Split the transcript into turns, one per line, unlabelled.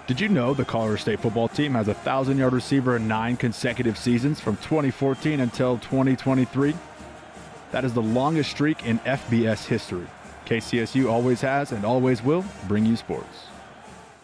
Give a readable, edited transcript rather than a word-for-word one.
Did you know the Colorado State football team has a 1,000-yard receiver in 9 consecutive seasons from 2014 until 2023? That is the longest streak in FBS history. KCSU always has and always will bring you sports.